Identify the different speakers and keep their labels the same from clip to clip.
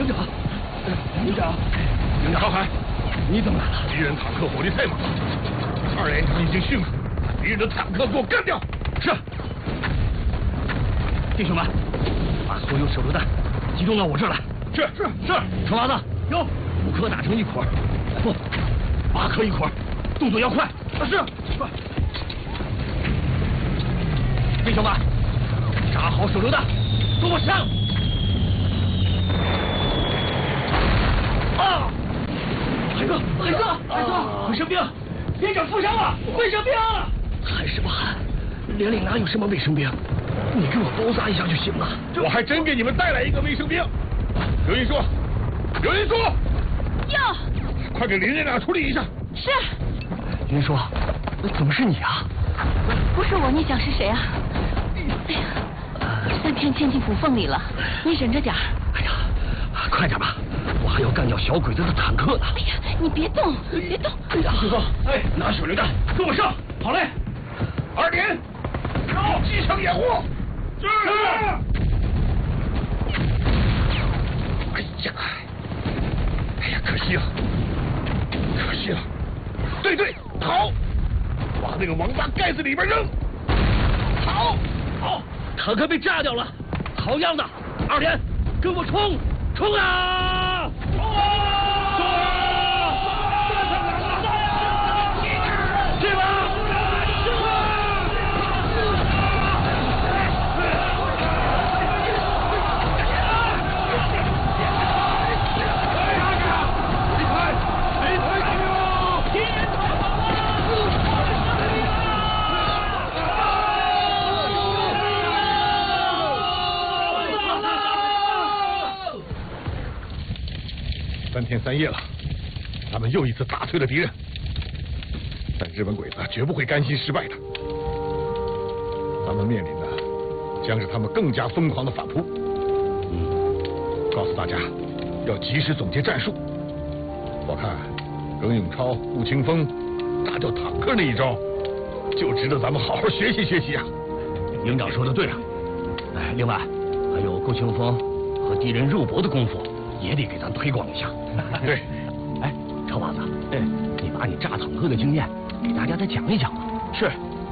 Speaker 1: 营长，高海，
Speaker 2: 你怎么来了？
Speaker 1: 敌人坦克火力太猛了，2连长已经训了，敌人的坦克给我干掉。
Speaker 2: 是。弟兄们，把所有手榴弹集中到我这儿来。
Speaker 1: 是。
Speaker 2: 臭娃子，有5颗打成一捆，不，8颗一捆，动作要快。
Speaker 1: 是。
Speaker 2: 弟兄们，扎好手榴弹，跟我上！啊！海哥，卫生兵，连长负伤了，卫生兵！喊什么喊？连里哪有什么卫生兵？你给我包扎一下就行了。
Speaker 1: 我还真给你们带来一个卫生兵。刘云书，
Speaker 3: 哟，
Speaker 1: 快给林连长处理一下。
Speaker 3: 是。
Speaker 2: 云书，怎么是你啊？
Speaker 3: 不是我，你想是谁啊？哎呀，3片嵌进骨缝里了，你忍着点儿。
Speaker 2: 哎呀，快点吧，我还要干掉小鬼子的坦克呢。
Speaker 3: 哎呀，你别动，别动。
Speaker 2: 哎呀，师傅，拿手榴弹，跟我上。好嘞。
Speaker 1: 2点，绕机场掩护。是。哎呀，可惜了。对，好，往那个王八盖子里边扔。好，
Speaker 2: 坦克被炸掉了，好样的！2连，跟我冲啊！是吧？
Speaker 1: 3天3夜了，咱们又一次打退了敌人，但日本鬼子绝不会甘心失败的。咱们面临的将是他们更加疯狂的反扑。告诉大家，要及时总结战术。我看任永超、顾清风打掉坦克那一招，就值得咱们好好学习啊！
Speaker 2: 营长说的对啊。另外还有顾清风和敌人肉搏的功夫，也得给咱推广一下。
Speaker 1: 对。
Speaker 2: 臭娃子，你把你炸坦克的经验给大家再讲一讲啊。
Speaker 4: 是。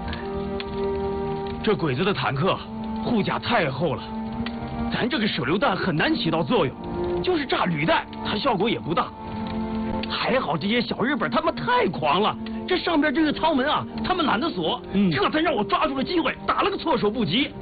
Speaker 4: 这鬼子的坦克护甲太厚了，咱这个手榴弹很难起到作用，就是炸履带，它效果也不大。还好这些小日本他们太狂了，这上边这个舱门啊，他们懒得锁，这才让我抓住了机会，打了个措手不及。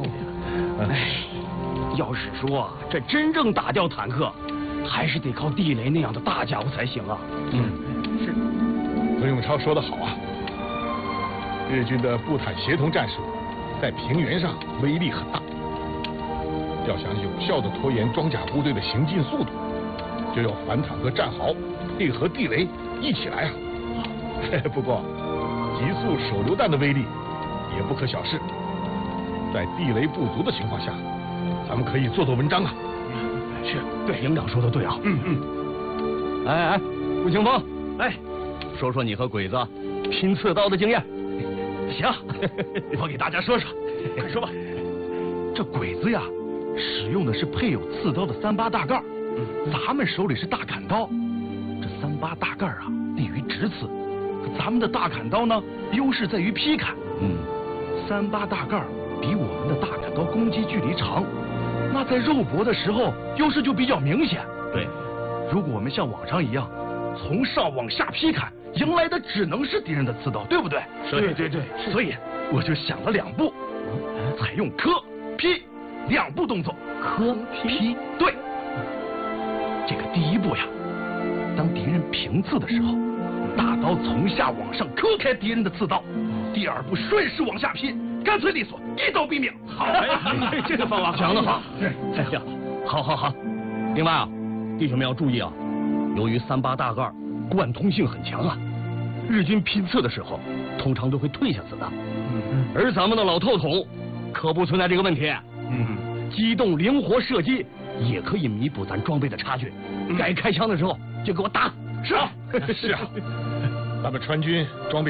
Speaker 4: 要是说这真正打掉坦克，还是得靠地雷那样的大家伙才行啊。
Speaker 1: 是。任永超说得好啊，日军的步坦协同战术在平原上威力很大，要想有效地拖延装甲部队的行进速度，就要反坦克战壕配合地雷一起来啊。不过急速手榴弹的威力也不可小视，在地雷不足的情况下，咱们可以做文章啊。
Speaker 2: 是，对，营长说的对啊。顾清风，说说你和鬼子拼刺刀的经验。
Speaker 4: 行，我给大家说说，快说吧。
Speaker 5: 这鬼子呀，使用的是配有刺刀的38大盖，咱们手里是大砍刀。这38大盖啊，利于直刺，可咱们的大砍刀呢，优势在于劈砍。38大盖比我们的大砍刀攻击距离长，那在肉搏的时候优势就比较明显。
Speaker 2: 对，
Speaker 5: 如果我们像往常一样从上往下劈砍，迎来的只能是敌人的刺刀，对不对？
Speaker 4: 对。
Speaker 5: 所以我就想了2步，采用磕劈2步动作。
Speaker 2: 磕劈，
Speaker 5: 对。这个第一步呀，当敌人平刺的时候，大刀从下往上磕开敌人的刺刀。第2步顺势往下劈，干脆利索，一刀毙命。
Speaker 4: 好，这个方法
Speaker 2: 讲得好。好。另外啊，弟兄们要注意啊，由于38大盖贯通性很强啊，日军拼刺的时候通常都会退下子弹，而咱们的老透筒可不存在这个问题。机动灵活射击也可以弥补咱装备的差距，该开枪的时候就给我打。
Speaker 1: 是啊，咱们川军装备